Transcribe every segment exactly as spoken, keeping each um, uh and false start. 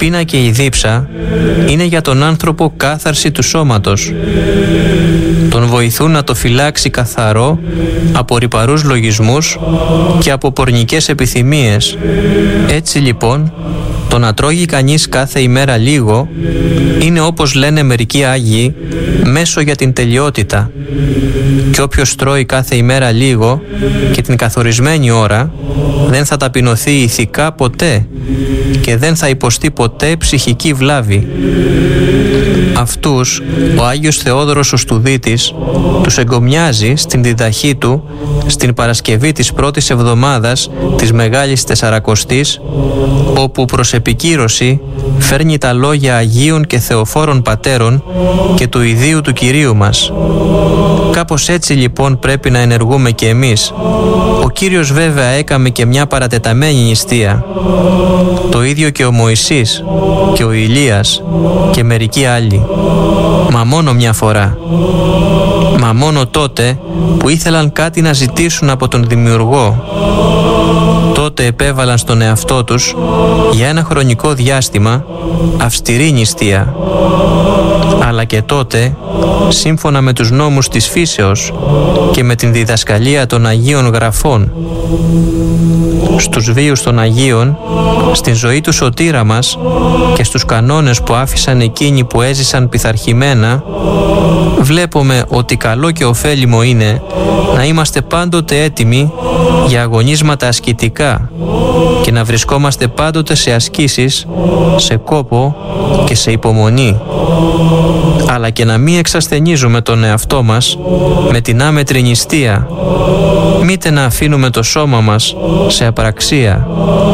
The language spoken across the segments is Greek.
πείνα και η δίψα είναι για τον άνθρωπο κάθαρση του σώματος. Τον βοηθούν να το φυλάξει καθαρό από ρυπαρούς λογισμούς και από πορνικές επιθυμίες. Έτσι λοιπόν, το να τρώγει κανείς κάθε ημέρα λίγο είναι, όπως λένε μερικοί Άγιοι, μέσο για την τελειότητα. Και όποιος τρώει κάθε ημέρα λίγο και την καθορισμένη ώρα δεν θα ταπεινωθεί ηθικά ποτέ και δεν θα υποστεί ποτέ ψυχική βλάβη. Αυτούς ο Άγιος Θεόδωρος ο Στουδίτης τους εγκομιάζει στην διδαχή του στην Παρασκευή της πρώτης εβδομάδας της Μεγάλης Τεσσαρακοστής, όπου προς επικύρωση φέρνει τα λόγια Αγίων και Θεοφόρων Πατέρων και του Ιδίου του Κυρίου μας. Κάπως έτσι λοιπόν πρέπει να ενεργούμε και εμείς. Ο Κύριος βέβαια έκαμε και μια παρατεταμένη νηστεία. Το ίδιο και ο Μωυσής και ο Ηλίας και μερικοί άλλοι. Μα μόνο μια φορά. Μα μόνο τότε που ήθελαν κάτι να ζητήσουν από τον Δημιουργό. Τότε επέβαλαν στον εαυτό τους για ένα χρονικό διάστημα αυστηρή νηστεία. Αλλά και τότε, σύμφωνα με τους νόμους της φύσεως και με την διδασκαλία των Αγίων Γραφών. Στους βίους των Αγίων, στην ζωή του σωτήρα μας και στους κανόνες που άφησαν εκείνοι που έζησαν πειθαρχημένα, βλέπουμε ότι καλό και ωφέλιμο είναι να είμαστε πάντοτε έτοιμοι για αγωνίσματα ασκητικά και να βρισκόμαστε πάντοτε σε ασκήσεις, σε κόπο και σε υπομονή. Αλλά και να μην εξασθενίζουμε τον εαυτό μας με την άμετρη νηστεία, μήτε να αφήνουμε το σώμα μας σε απραξία.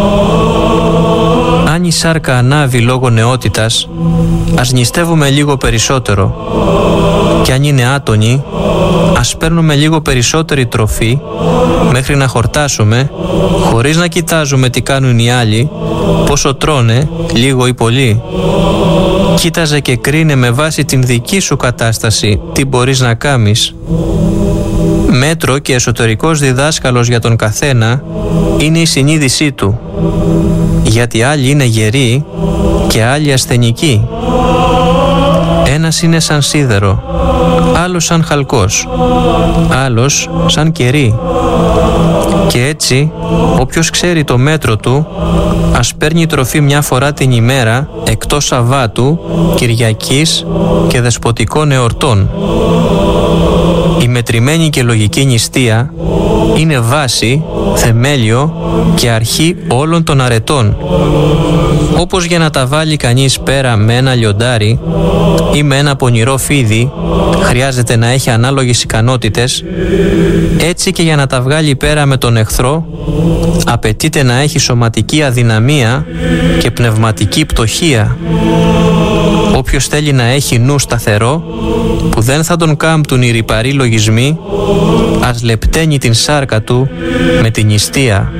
Αν η σάρκα ανάβει λόγω νεότητας, ας νηστεύουμε λίγο περισσότερο. Και αν είναι άτονοι, ας παίρνουμε λίγο περισσότερη τροφή μέχρι να χορτάσουμε, χωρίς να κοιτάζουμε τι κάνουν οι άλλοι, πόσο τρώνε, λίγο ή πολύ. Κοίταζε και κρίνε με βάση την δική σου κατάσταση τι μπορείς να κάνεις. Μέτρο και εσωτερικός διδάσκαλος για τον καθένα είναι η συνείδησή του, γιατί άλλοι είναι γεροί και άλλοι ασθενικοί. Ένας είναι σαν σίδερο, άλλος σαν χαλκός, άλλος σαν κερί. Και έτσι, όποιος ξέρει το μέτρο του, ας παίρνει τροφή μια φορά την ημέρα, εκτός Σαββάτου, Κυριακής και δεσποτικών εορτών. Η μετρημένη και λογική νηστεία είναι βάση, θεμέλιο και αρχή όλων των αρετών. Όπως για να τα βάλει κανείς πέρα με ένα λιοντάρι ή με ένα πονηρό φίδι χρειάζεται να έχει ανάλογες ικανότητες, έτσι και για να τα βγάλει πέρα με τον εχθρό απαιτείται να έχει σωματική αδυναμία και πνευματική πτωχία. Όποιος θέλει να έχει νου σταθερό, που δεν θα τον κάμπτουν οι ρυπαροί λογισμοί, ας λεπταίνει την σάρκα του με την νηστεία.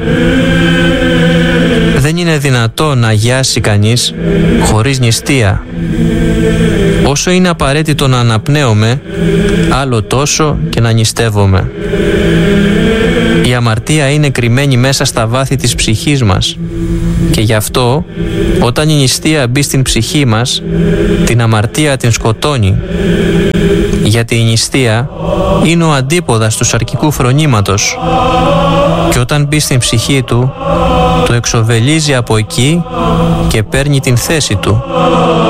Δεν είναι δυνατό να αγιάσει κανείς χωρίς νηστεία. Όσο είναι απαραίτητο να αναπνέουμε, άλλο τόσο και να νηστεύουμε. Η αμαρτία είναι κρυμμένη μέσα στα βάθη της ψυχής μας και γι' αυτό όταν η νηστεία μπει στην ψυχή μας, την αμαρτία την σκοτώνει. Γιατί η νηστεία είναι ο αντίποδας του σαρκικού φρονήματος και όταν μπει στην ψυχή του, το εξοβελίζει από εκεί και παίρνει την θέση του.